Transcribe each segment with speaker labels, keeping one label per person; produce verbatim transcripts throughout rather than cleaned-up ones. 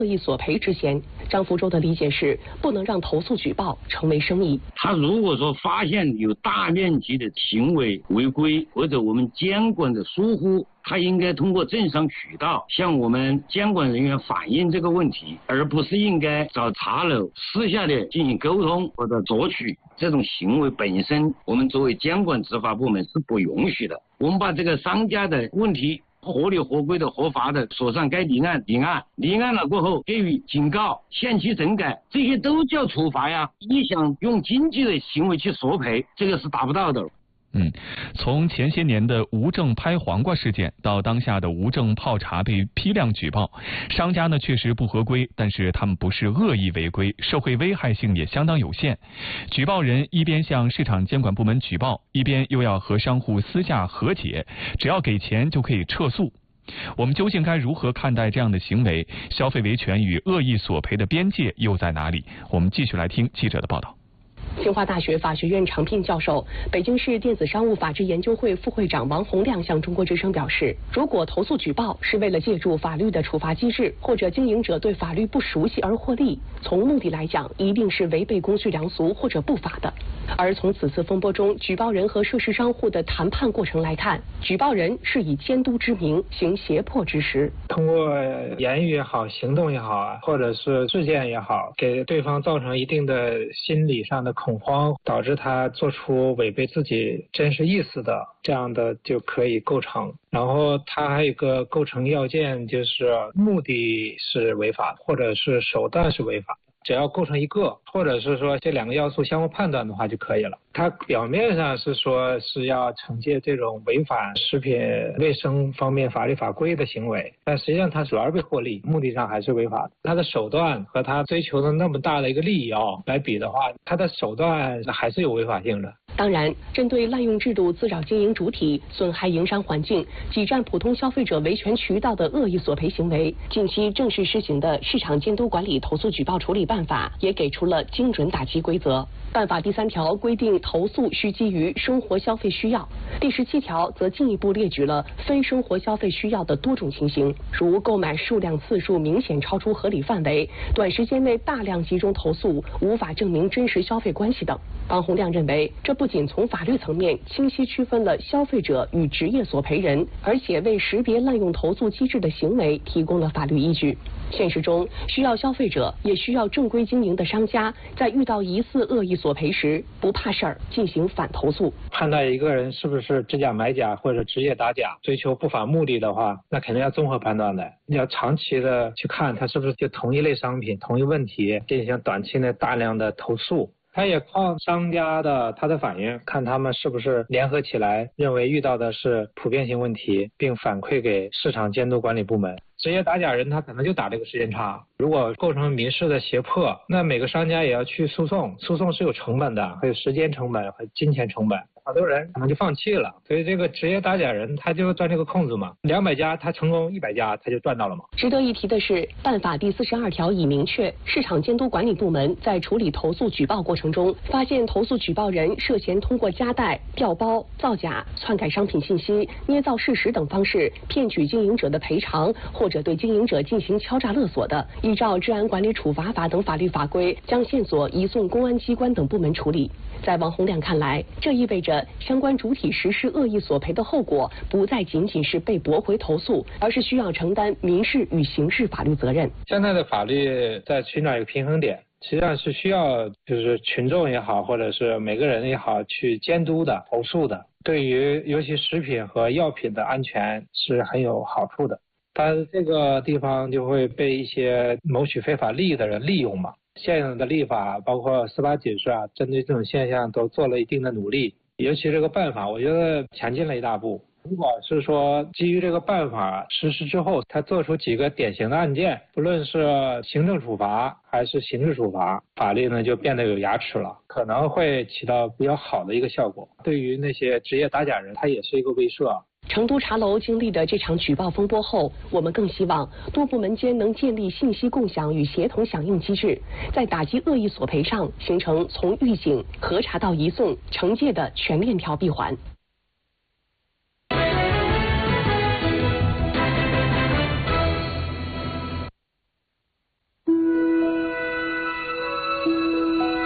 Speaker 1: 恶意索赔之嫌。张福洲的理解是，不能让投诉举报成为生意。
Speaker 2: 他如果说发现有大面积的行为违规或者我们监管的疏忽，他应该通过正商渠道向我们监管人员反映这个问题，而不是应该找茶楼私下的进行沟通或者索取。这种行为本身，我们作为监管执法部门是不允许的。我们把这个商家的问题合理合规的合法的锁上该立案立案立案了过后给予警告限期整改，这些都叫处罚呀。你想用经济的行为去索赔，这个是达不到的。
Speaker 3: 嗯，从前些年的无证拍黄瓜事件到当下的无证泡茶被批量举报，商家呢确实不合规，但是他们不是恶意违规，社会危害性也相当有限。举报人一边向市场监管部门举报，一边又要和商户私下和解，只要给钱就可以撤诉。我们究竟该如何看待这样的行为？消费维权与恶意索赔的边界又在哪里？我们继续来听记者的报道。
Speaker 1: 清华大学法学院常聘教授、北京市电子商务法治研究会副会长王洪亮向中国之声表示，如果投诉举报是为了借助法律的处罚机制，或者经营者对法律不熟悉而获利，从目的来讲，一定是违背公序良俗或者不法的。而从此次风波中举报人和涉事商户的谈判过程来看，举报人是以监督之名行胁迫之实，
Speaker 4: 通过言语也好，行动也好，或者是事件也好，给对方造成一定的心理上的恐慌，导致他做出违背自己真实意思的，这样的就可以构成。然后他还有一个构成要件，就是目的是违法，或者是手段是违法。只要构成一个，或者是说这两个要素相互判断的话就可以了。它表面上是说是要惩戒这种违反食品卫生方面法律法规的行为，但实际上它主要是为获利，目的上还是违法的。它的手段和它追求的那么大的一个利益啊来比的话，它的手段还是有违法性的。
Speaker 1: 当然，针对滥用制度、滋扰经营主体、损害营商环境、挤占普通消费者维权渠道的恶意索赔行为，近期正式施行的《市场监督管理投诉举报处理办法》也给出了精准打击规则。办法第三条规定，投诉需基于生活消费需要；第十七条则进一步列举了非生活消费需要的多种情形，如购买数量次数明显超出合理范围、短时间内大量集中投诉、无法证明真实消费关系等。王洪亮认为，这不仅从法律层面清晰区分了消费者与职业索赔人，而且为识别滥用投诉机制的行为提供了法律依据。现实中，需要消费者也需要正规经营的商家，在遇到疑似恶意索赔时，不怕事儿进行反投诉。
Speaker 4: 判断一个人是不是知假买假或者职业打假，追求不法目的的话，那肯定要综合判断的。你要长期的去看他是不是就同一类商品、同一问题进行短期内大量的投诉。他也靠商家的他的反应，看他们是不是联合起来认为遇到的是普遍性问题，并反馈给市场监督管理部门。职业打假人他可能就打这个时间差，如果构成民事的胁迫，那每个商家也要去诉讼，诉讼是有成本的，还有时间成本和金钱成本，好多人可能就放弃了。所以这个职业打假人他就钻这个空子嘛，两百家他成功一百家他就赚到了嘛。
Speaker 1: 值得一提的是，办法第四十二条已明确，市场监督管理部门在处理投诉举报过程中，发现投诉举报人涉嫌通过夹带、调包、造假、篡改商品信息、捏造事实等方式骗取经营者的赔偿，或者对经营者进行敲诈勒索的，依照治安管理处罚法等法律法规，将线索移送公安机关等部门处理。在王洪亮看来，这意味着相关主体实施恶意索赔的后果，不再仅仅是被驳回投诉，而是需要承担民事与刑事法律责任。
Speaker 4: 现在的法律在寻找一个平衡点，实际上是需要就是群众也好，或者是每个人也好去监督的、投诉的，对于尤其食品和药品的安全是很有好处的。但这个地方就会被一些谋取非法利益的人利用嘛。现有的立法包括司法解释啊，针对这种现象都做了一定的努力，尤其这个办法我觉得前进了一大步。如果是说基于这个办法实施之后，他做出几个典型的案件，不论是行政处罚还是刑事处罚，法律呢就变得有牙齿了，可能会起到比较好的一个效果。对于那些职业打假人，他也是一个威慑。
Speaker 1: 成都茶楼经历的这场举报风波后，我们更希望多部门间能建立信息共享与协同响应机制，在打击恶意索赔上形成从预警、核查到移送、惩戒的全链条闭环。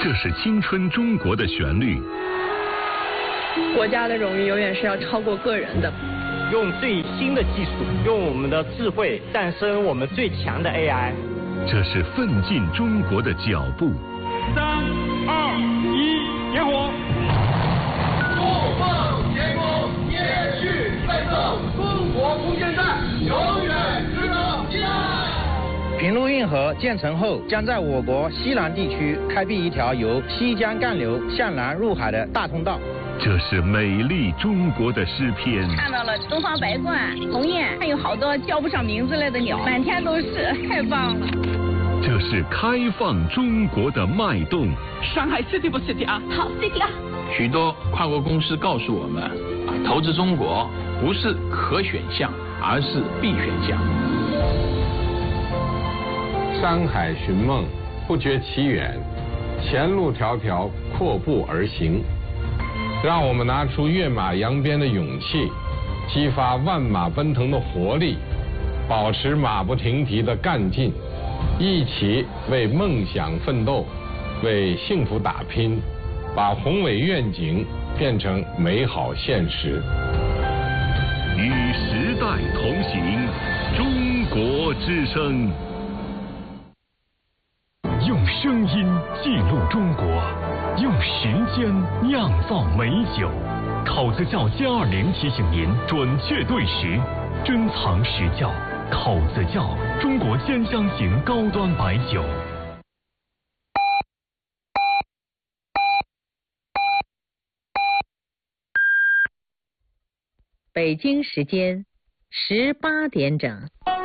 Speaker 5: 这是青春中国的旋律。
Speaker 6: 国家的荣誉永远是要超过个人的。
Speaker 7: 用最新的技术，用我们的智慧诞生我们最强的 A I。
Speaker 5: 这是奋进中国的脚步。
Speaker 8: 三二一，点火！
Speaker 9: 不放前功，也去奋斗，中国空间站永远值得期待。
Speaker 10: 平陆运河建成后，将在我国西南地区开辟一条由西江干流向南入海的大通道。
Speaker 5: 这是美丽中国的诗篇。
Speaker 11: 看到了东方白鹳、鸿雁，还有好多叫不上名字来的鸟，满天都是，太棒了。
Speaker 5: 这是开放中国的脉动。
Speaker 12: 上海 City 不 City 啊？
Speaker 11: 好 City 啊！
Speaker 13: 许多跨国公司告诉我们，啊，投资中国不是可选项，而是必选项。
Speaker 14: 山海寻梦，不觉其远；前路迢迢，阔步而行。让我们拿出跃马扬鞭的勇气，激发万马奔腾的活力，保持马不停蹄的干劲，一起为梦想奋斗，为幸福打拼，把宏伟愿景变成美好现实。
Speaker 5: 与时代同行，中国之声。用声音记录中国，用时间酿造美酒。考子窖歼二零提醒您准确对时，珍藏实窖。考子窖，中国鲜香型高端白酒。
Speaker 15: 北京时间十八点整。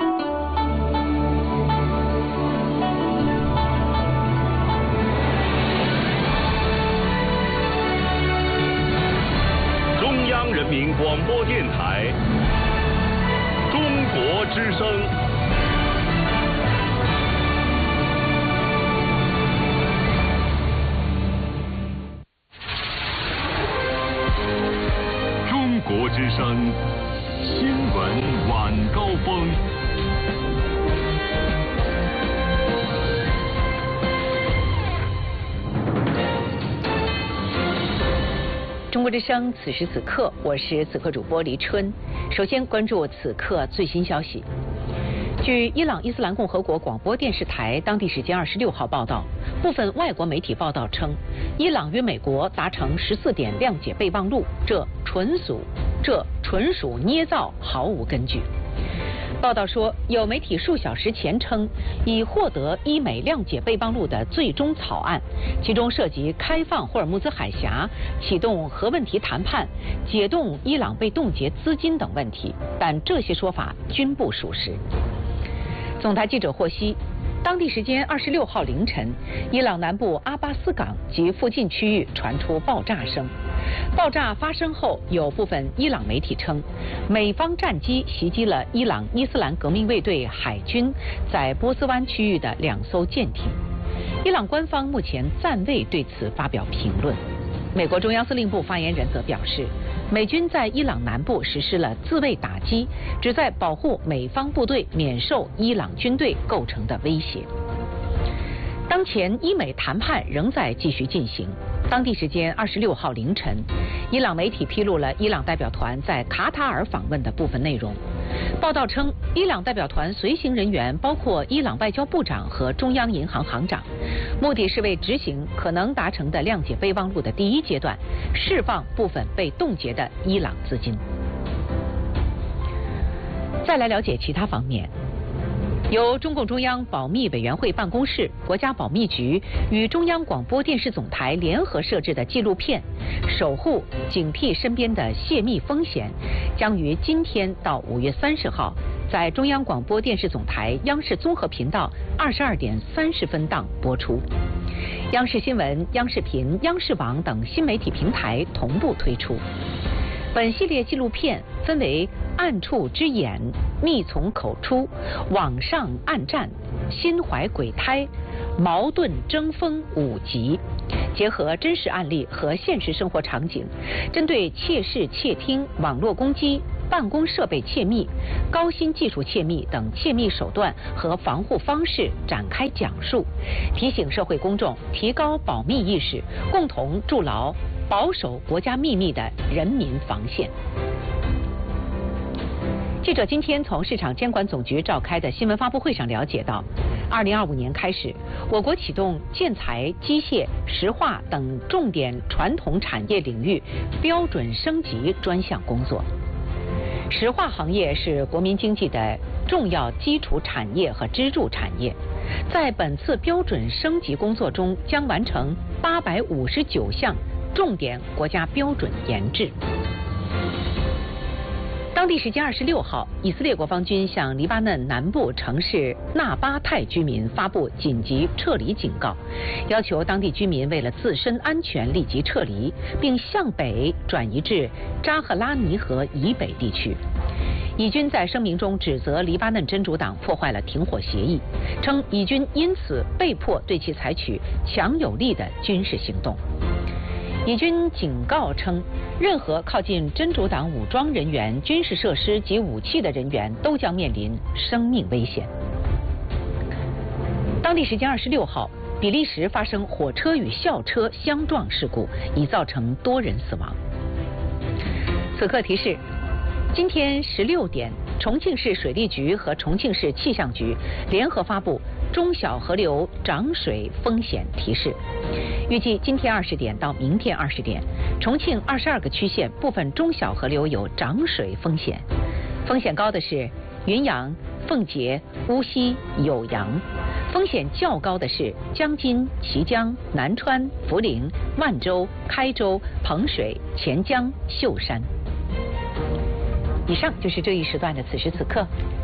Speaker 5: 中央人民广播电台，中国之声。中国之声新闻晚高峰。
Speaker 15: 中国之声，此时此刻，我是此刻主播黎春。首先关注此刻最新消息。据伊朗伊斯兰共和国广播电视台当地时间二十六号报道，部分外国媒体报道称，伊朗与美国达成十四点谅解备忘录，这纯属这纯属捏造，毫无根据。报道说，有媒体数小时前称，已获得伊美谅解备忘录的最终草案，其中涉及开放霍尔木兹海峡、启动核问题谈判、解冻伊朗被冻结资金等问题，但这些说法均不属实。总台记者获悉，当地时间二十六号凌晨，伊朗南部阿巴斯港及附近区域传出爆炸声。爆炸发生后，有部分伊朗媒体称，美方战机袭击了伊朗伊斯兰革命卫队海军在波斯湾区域的两艘舰艇。伊朗官方目前暂未对此发表评论。美国中央司令部发言人则表示，美军在伊朗南部实施了自卫打击，旨在保护美方部队免受伊朗军队构成的威胁。当前伊美谈判仍在继续进行。当地时间二十六号凌晨，伊朗媒体披露了伊朗代表团在卡塔尔访问的部分内容。报道称，伊朗代表团随行人员包括伊朗外交部长和中央银行行长，目的是为执行可能达成的谅解备忘录的第一阶段，释放部分被冻结的伊朗资金。再来了解其他方面。由中共中央保密委员会办公室、国家保密局与中央广播电视总台联合摄制的纪录片《守护警惕身边的泄密风险》将于今天到五月三十号在中央广播电视总台央视综合频道二十二点三十分档播出。央视新闻、央视频、央视网等新媒体平台同步推出。本系列纪录片分为暗处之眼、密从口出、网上暗战、心怀鬼胎、矛盾争锋五集，结合真实案例和现实生活场景，针对窃视、窃听、网络攻击、 办公设备窃密、高新技术窃密等窃密手段和防护方式展开讲述，提醒社会公众提高保密意识，共同筑牢保守国家秘密的人民防线。记者今天从市场监管总局召开的新闻发布会上了解到，二零二五年开始，我国启动建材、机械、石化等重点传统产业领域标准升级专项工作。石化行业是国民经济的重要基础产业和支柱产业，在本次标准升级工作中，将完成八百五十九项重点国家标准研制。当地时间二十六号，以色列国防军向黎巴嫩南部城市纳巴泰居民发布紧急撤离警告，要求当地居民为了自身安全立即撤离，并向北转移至扎赫拉尼河以北地区。以军在声明中指责黎巴嫩真主党破坏了停火协议，称以军因此被迫对其采取强有力的军事行动。以军警告称，任何靠近真主党武装人员、军事设施及武器的人员都将面临生命危险。当地时间二十六号，比利时发生火车与校车相撞事故，已造成多人死亡。此刻提示：今天十六点，重庆市水利局和重庆市气象局联合发布中小河流涨水风险提示。预计今天二十点到明天二十点，重庆二十二个区县部分中小河流有涨水风险，风险高的是云阳、奉节、乌溪、酉阳；风险较高的是江津、綦江、南川、涪陵、万州、开州、彭水、钱江、秀山。以上就是这一时段的此时此刻。